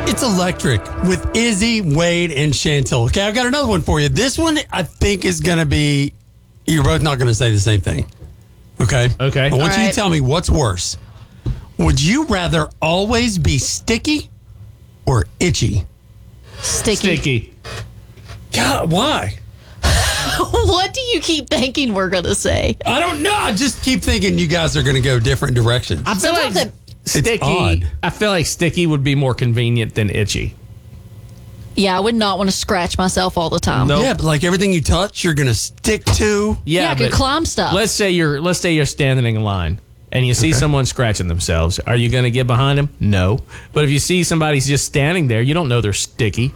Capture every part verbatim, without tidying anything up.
It's electric with Izzy, Wade, and Chantel. Okay, I've got another one for you. This one I think is going to be, you're both not going to say the same thing. Okay? Okay. I want All you right. to tell me what's worse. Would you rather always be sticky or itchy? Sticky. Sticky. God, why? What do you keep thinking we're going to say? I don't know. I just keep thinking you guys are going to go different directions. I feel like Sometimes sticky. odd. I feel like sticky would be more convenient than itchy. Yeah, I would not want to scratch myself all the time. No. Yeah, but like everything you touch, you're going to stick to. Yeah, I could but climb stuff. Let's say you're let's say you're standing in line and you see someone scratching themselves. Are you going to get behind them? No. But if you see somebody's just standing there, you don't know they're sticky.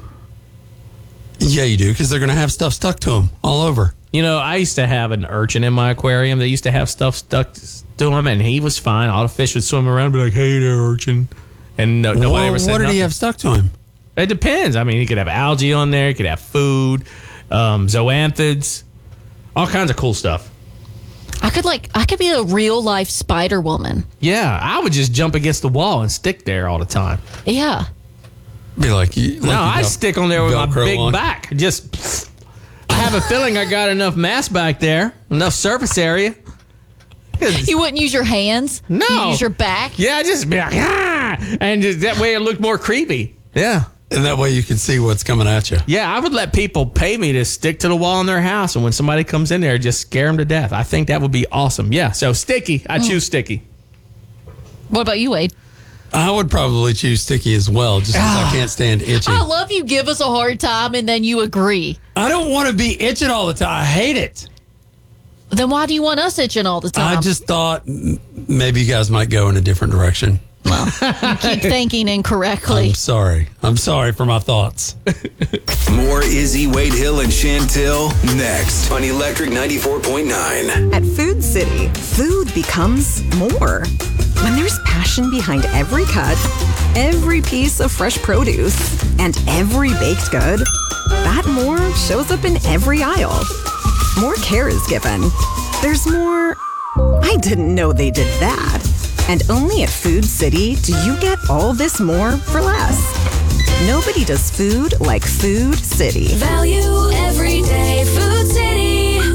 Yeah, you do, because they're going to have stuff stuck to them all over. You know, I used to have an urchin in my aquarium that used to have stuff stuck to him, and he was fine. All the fish would swim around and be like, "Hey there, urchin," and no, nobody Well, ever said what did nothing. he have stuck to him? It depends. I mean, he could have algae on there. He could have food, um, zoanthids, all kinds of cool stuff. I could like I could be a real life Spider Woman. Yeah, I would just jump against the wall and stick there all the time. Yeah. Be like, you, like No, you I got stick on there with my Velcro big on. back. Just, I have a feeling I got enough mass back there, enough surface area. You wouldn't use your hands? No. You use your back? Yeah, just be like, ah, and just, that way it looked more creepy. Yeah. And that way you can see what's coming at you. Yeah, I would let people pay me to stick to the wall in their house, and when somebody comes in there, just scare them to death. I think that would be awesome. Yeah, so sticky. I choose sticky. What about you, Wade? I would probably choose sticky as well, just because I can't stand itchy. I love you give us a hard time and then you agree. I don't want to be itching all the time. I hate it. Then why do you want us itching all the time? I just thought mm, maybe you guys might go in a different direction. keep thinking incorrectly. I'm sorry. I'm sorry for my thoughts. More Izzy, Wade Hill, and Chantel next on Electric ninety-four point nine. At Food City, food becomes more. When there's passion behind every cut, every piece of fresh produce, and every baked good, that more shows up in every aisle. More care is given. There's more, I didn't know they did that. And only at Food City do you get all this more for less. Nobody does food like Food City. Value every day. Food City.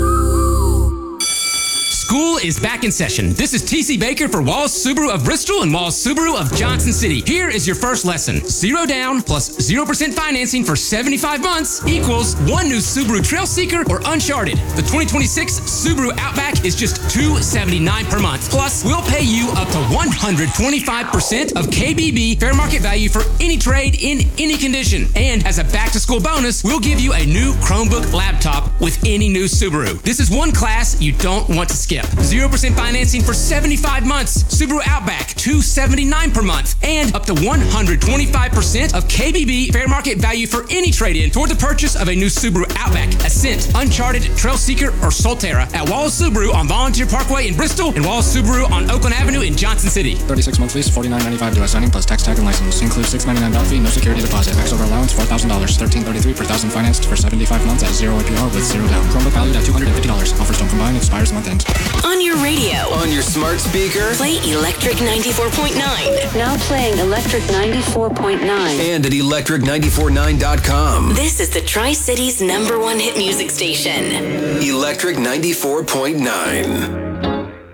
School is back in session. This is T C Baker for Walls Subaru of Bristol and Walls Subaru of Johnson City. Here is your first lesson. Zero down plus zero percent financing for seventy-five months equals one new Subaru Trailseeker or Uncharted. The twenty twenty-six Subaru Outback is just two hundred seventy-nine dollars per month. Plus, we'll pay you up to one hundred twenty-five percent of K B B fair market value for any trade in any condition. And as a back-to-school bonus, we'll give you a new Chromebook laptop with any new Subaru. This is one class you don't want to skip. zero percent financing for seventy-five months. Subaru Outback, two hundred seventy-nine dollars per month. And up to one hundred twenty-five percent of K B B fair market value for any trade-in toward the purchase of a new Subaru Outback, Ascent, Uncharted, Trailseeker, or Solterra at Wallace Subaru on Volunteer Parkway in Bristol and Wallace Subaru on Oakland Avenue in Johnson City. thirty-six month lease, forty-nine ninety-five U S signing plus tax tag and license. Includes six ninety-nine down fee, no security deposit. Max over allowance four thousand dollars. thirteen thirty-three per thousand financed for seventy-five months at zero A P R with zero down. Chromebook valued at two hundred fifty dollars. Offers don't combine, expires month end. On your radio. On your smart speaker. Play Electric ninety-four point nine. Now playing Electric ninety-four point nine. And at electric ninety-four point nine dot com. This is the Tri-City's number one hit music station. Electric ninety-four point nine.